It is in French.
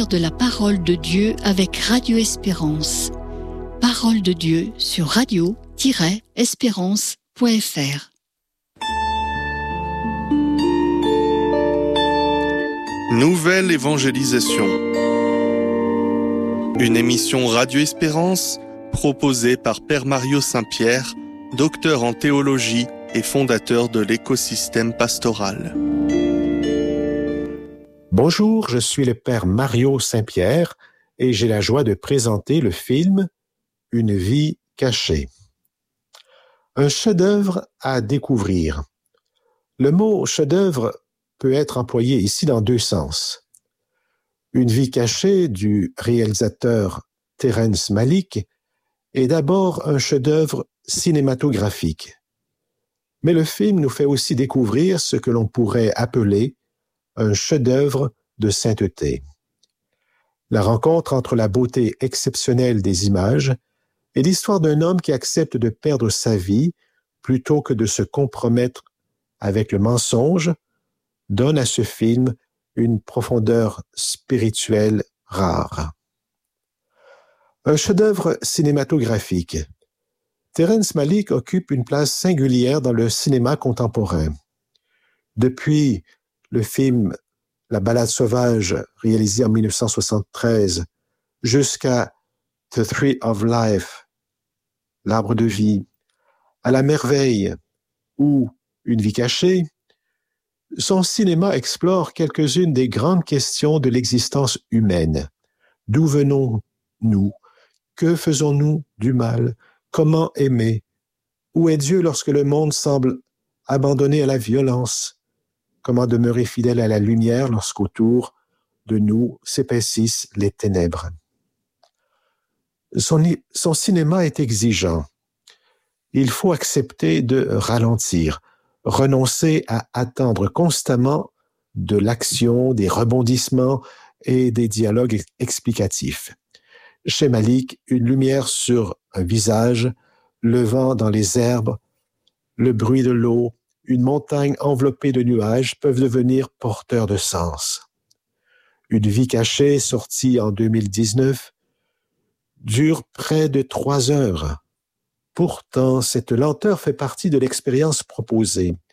sortir de la parole de Dieu avec Radio Espérance. Parole de Dieu sur radio-espérance.fr. Nouvelle évangélisation. Une émission Radio Espérance proposée par Père Mario Saint-Pierre, docteur en théologie et fondateur de l'écosystème pastoral. Bonjour, je suis le Père Mario Saint-Pierre et j'ai la joie de présenter le film Une vie cachée. Un chef-d'œuvre à découvrir. Le mot chef-d'œuvre peut être employé ici dans deux sens. Une vie cachée du réalisateur Terrence Malick est d'abord un chef-d'œuvre cinématographique. Mais le film nous fait aussi découvrir ce que l'on pourrait appeler un chef-d'œuvre de sainteté. La rencontre entre la beauté exceptionnelle des images et l'histoire d'un homme qui accepte de perdre sa vie plutôt que de se compromettre avec le mensonge donne à ce film une profondeur spirituelle rare. Un chef-d'œuvre cinématographique. Terrence Malick occupe une place singulière dans le cinéma contemporain. Depuis le film La Balade sauvage, réalisé en 1973, jusqu'à The Tree of Life, L'Arbre de vie, À la merveille ou Une vie cachée, son cinéma explore quelques-unes des grandes questions de l'existence humaine. D'où venons-nous? Que faisons-nous du mal? Comment aimer? Où est Dieu lorsque le monde semble abandonné à la violence? Comment demeurer fidèle à la lumière lorsqu'autour de nous s'épaississent les ténèbres? Son cinéma est exigeant. Il faut accepter de ralentir, renoncer à attendre constamment de l'action, des rebondissements et des dialogues explicatifs. Chez Malick, une lumière sur un visage, le vent dans les herbes, le bruit de l'eau, une montagne enveloppée de nuages peuvent devenir porteurs de sens. Une vie cachée, sortie en 2019, dure près de 3 heures. Pourtant, cette lenteur fait partie de l'expérience proposée.